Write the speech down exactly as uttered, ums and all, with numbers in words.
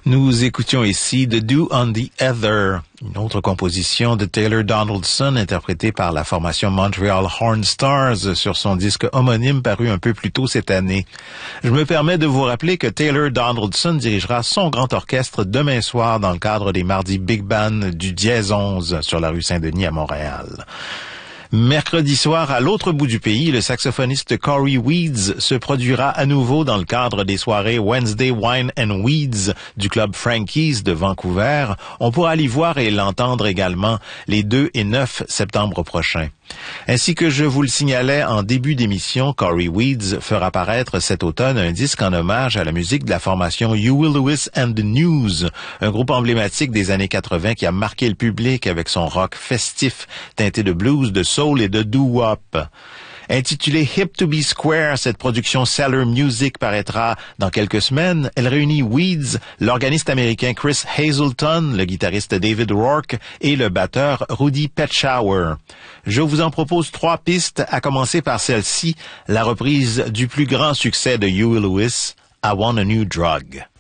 Nous écoutions ici The Dew on the Heather, une autre composition de Taylor Donaldson interprétée par la formation Montreal Horn Stars sur son disque homonyme paru un peu plus tôt cette année. Je me permets de vous rappeler que Taylor Donaldson dirigera son grand orchestre demain soir dans le cadre des mardis Big Band du Dièse onze sur la rue Saint-Denis à Montréal. Mercredi soir, à l'autre bout du pays, le saxophoniste Corey Weeds se produira à nouveau dans le cadre des soirées Wednesday Wine and Weeds du club Frankie's de Vancouver. On pourra l'y voir et l'entendre également les deux et neuf septembre prochains. Ainsi que je vous le signalais en début d'émission, Corey Weeds fera paraître cet automne un disque en hommage à la musique de la formation Huey Lewis and the News, un groupe emblématique des années quatre-vingt qui a marqué le public avec son rock festif, teinté de blues, de soul et de doo-wop. Intitulée Hip to be Square, cette production Cellar Music paraîtra dans quelques semaines. Elle réunit Weeds, l'organiste américain Chris Hazelton, le guitariste David Rourke et le batteur Rudy Petschower. Je vous en propose trois pistes, à commencer par celle-ci, la reprise du plus grand succès de Huey Lewis, I Want a New Drug.